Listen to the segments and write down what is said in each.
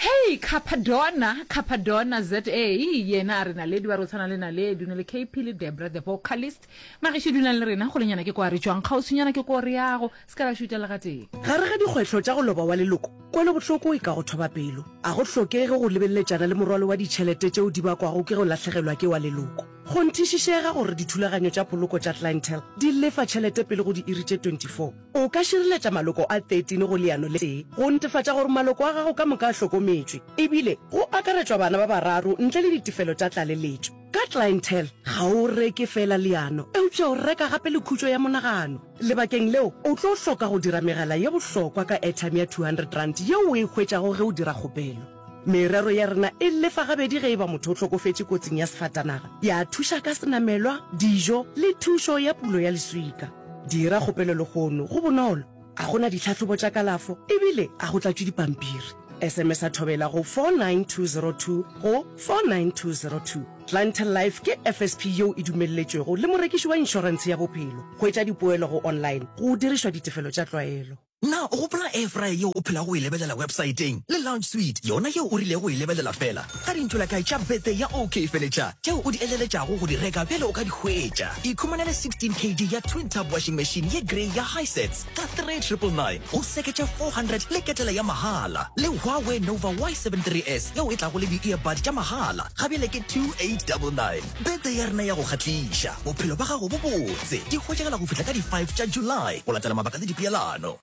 Hey, Capadonna ZA, yena a re naledi ba re tshwana le naledi ne le KP le Debra the vocalist. Mare she duna le rena go lenyana ke kwa re tswang kgausonyana ke ko re yago se ka la shutela ga teng. Ga re ga dikgwetlo tsa go loba wa leloko kwa le botlhoko e ka go thoba pelo a go hlokege go lebeletsana le morwalo wa ditšhelete tseo di ba kwa go ke go latlhegelwa ke wa leloko go ntishishega gore dithulaganyo tsa poloko tsa clientele di lefa tšhelete pele go di iri tse 24 o ka šireletša maloko a 13 go leano le tee go ntefatša gore maloko a gago ka moka a hlokometswe ebile go akaretswa bana ba bararo ntle le ditefelo tsa tlaleletšo ka clientele ga o reke fela leano eupša o reka gape le khutšo ya monagano lebakeng leo o tlo hloka go dira megala ye bohlokwa ka airtime ya 200 rand yeo o e hwetšago ge o dira kgopelo merero ya rena e lefa gabedi ge e ba motho o tlhokofetse kotsing ya sefatanaga ya thuša ka senamelwa dijo le thušo ya pulo ya leswika dira kgopelo le gono go bonolo a gona ditlhatlhobo tša kalafo ebile a go tlatšwe dipampiri SMS a thobela go 49202 go 49202 Clientele Life ke FSP yo e dumelletšwego le morekiši wa insurance ya bophelo go etša dipoelo go online go dirišwa ditefelo tša tlwaelo na o gopola airfryer yeo o phela go e lebelela websaeteng le lounge suite yona yeo o rile go e lebelela fela ga dinthola kae tša birthday ya OK feletša tšeo o di eleletšago go di reka pele o ka di hwetša ikhumanele 16kg ya twin tub washing machine ye grey ya Hisets ka 3999 o seketša 400 le ketela ya mahala le Huawei Nova Y73s yeo e tlago le di-earbud tša mahala gabjale ke 2899 birthday ya rena ya go kgatliša bophelo ba gago bo botse di hwetšagela go fihla ka di-5 tša July go latela mabaka le dipeelano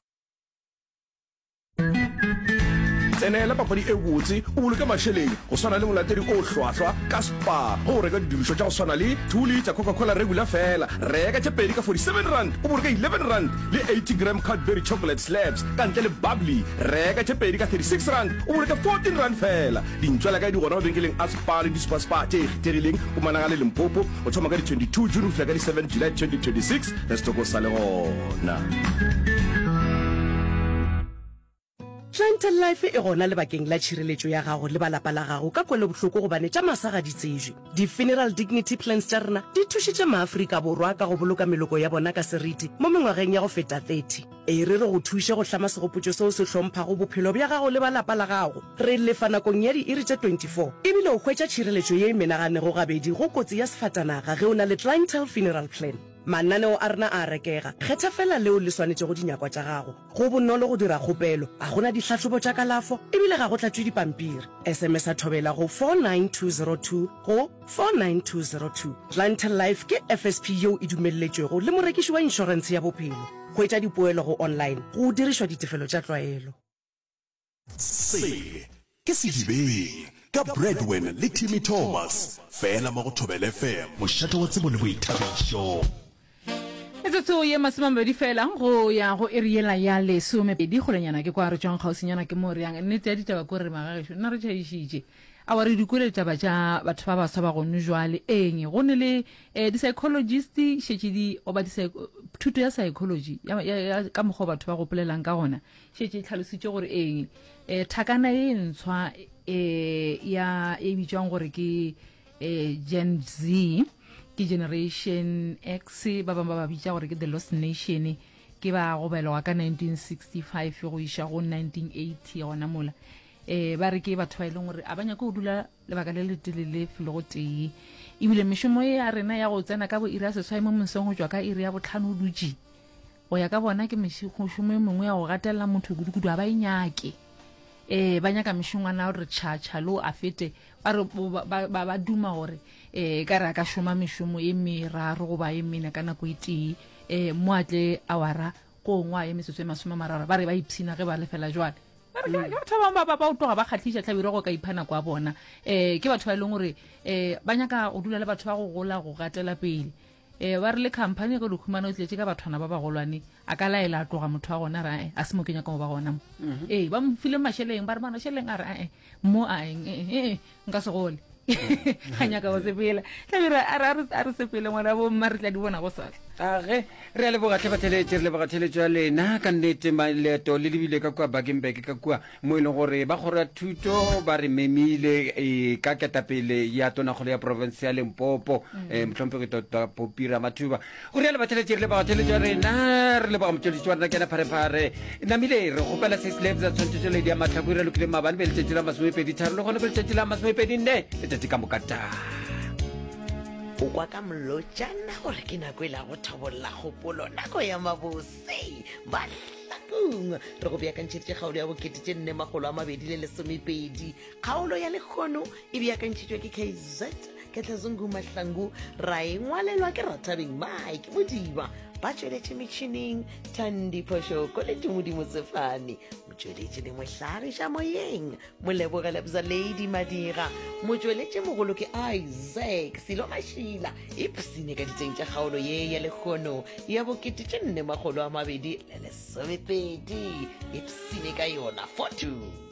tsenela papadi e botse o boloke mašheleng go swana le molatedi o hlwahlwa ka Spar go reka didirišwa tša go swana le 2 liter Coca-Cola regular fela reka tše pedi ka 47 rand o boloke 11 rand le 80 gram Cadbury chocolate slabs ka ntle le bubbly reka tše pedi ka 36 rand o boloke 14 rand fela dintswela ka di gona mabenkeleng a Spar le di-Superspar tše ikgethegileng o managa le Limpopo o thoma ka di 22 June o fihla ka di 7 July 2026 le setoko sa le gona Clientele Life e gona lebakeng la tšhireletšo ya gago le balapa la gago ka kwele bohloko gobane tša masa ga di tsejwe di-funeral dignity plans tša rena di thušitše maafrika borwa ka go boloka meloko ya bona ka seriti mo mengwageng ya go feta 30 e re go thuše go hlama segopotšo seo se hlomphago bophelo bja gago le balapa la gago re lefa nakong ya di-iri tše 24 ebile o hwetša tšhireletšo ye e menaganego gabedi go kotsi ya sefatanaga ge o na le clientele funeral plan mananeo a rena a rekega kgetha fela leo le swanetše go dinyakwa tša gago go bonolo go dira kgopelo a gona ditlhatlhobo tša kalafo ebile ga go tlatšwe dipampiri SMS a thobela go 49202 go 49202 Clientele Life ke FSP yo e dumelletšwego le morekiši wa insurance ya bophelo go etša dipoelo go online go dirišwa ditefelo tša tlwaelo se ke sedibeng ka Breadwin le Timmy Thomas fela mo go Thobela FM mošate wa tsebo le boithabišo Etso ye masimambedi fela go ya go eriela ya lesome pedi go lenyana ke kwa re tswang kgausonyana ke mo re yang nnete ya ditaba ko re magagesho nna re tšhaishitše a wa re dikole ditaba tša batho ba baswa ba gone jwale eng go ne le di-psychologist šetše di oba thuto ya psychology ya ka mokgwa batho ba gopolelang ka gona šetše tlhalositše gore eng thakana e ntshwa ya e bitswang gore ke Gen Z ke Generation X ba bangwe ba bitša gore ke the Lost Nation ke ba go belwa ka 1965 go iša go 1980 gona mola ba re ke batho ba e leng gore a banya go dula lebaka le letelele felo go tee ebile mešomo e ya rena ya go tsena ka bo iri ya seswai mo mosong go tšwa ka iri ya botlhano dutše go ya ka bona ke mešomo e mengwe ya go gatelela motho kudu-kudu a ba inyake ba nyaka mešongwana gore tšhatšha lo a fete ba duma gore ka re a ka šoma mešomo e meraro goba e mene ka nako e tee mo atle awara ko ngwa e mesotso e masome mararo ba re ba ipshina ge ba lefela jwale batho ba bangwe ba o tloga ba kgatlhiša tlhabire go ka iphana kwa bona ke batho ba e leng gore ba nyaka go dula le batho ba go gola go gatela pele ba re le company go dikhumana o tletse ka bathwana ba bagolwane a ka laela a tloga motho wa gona ra a se mo kenya ka mo ba gona mo ba mo file masheleng ba re bana sheleng a re mo a eng nka se gole ga nyaka go sepela tlhabire a re sepele ngwana bo mma re tla di bona go sala age re a lebogatlhe batheletše re lebogatheletšo ya lena ka nnete leeto le lebile ka kua bakenbeke ka kua mo e leng gore ba kgoro ya thuto ba re memile ka ketapele ya tonakgolo ya province ya Limpopo motlhompe ke tota Popira Mathuba o re a lebatheletše re lebogatheletšo ya rena re leboga motšweletši wa rena kena pharephare namile re kgopela sesleb sa tshwantshetšo ledi ya matlhako re lokile maabane be letšatši la 23 le gone be letšatši la 24 letšatši ka mokata o kwa ka mlotšana gore ke nako e la go thobolla kgopolo nako ya mabose mahlakong re go beakantšheditše kgaolo ya bokete tše 422 kgaolo ya lekgono e beakantšhitšwe ke KZ ketlazungu mahlangu ra e ngwalelwa ke Rathabeng Mike Modiba ba tšweletše metšhineng Thandi Phoshoko le Tumodimo Tsefane motšweletše le mohlagiša moyeng molebogelebza Lady Madira motšweletše mogolo ke Isaac Silo Mashila ipsine ka diteng tša kgaolo ye ya lekgono ya bokete tše 422 ipsine ka yona 42